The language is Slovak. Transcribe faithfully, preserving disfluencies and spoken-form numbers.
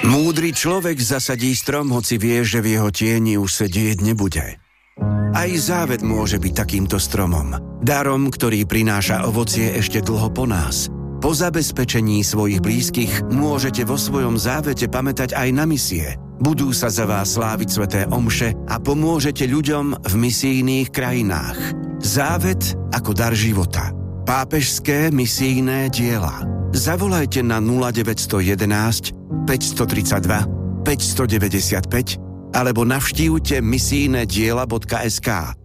Múdry človek zasadí strom, hoci vie, že v jeho tieni už sedieť nebude. Aj závet môže byť takýmto stromom. Darom, ktorý prináša ovocie ešte dlho po nás. Po zabezpečení svojich blízkych môžete vo svojom závete pamätať aj na misie. Budú sa za vás sláviť sväté omše a pomôžete ľuďom v misijných krajinách. Závet ako dar života. Pápežské misijné diela. Zavolajte na nula deväť jedna jedna, päť tri dva, päť deväť päť alebo navštívte misijné diela bodka es ká.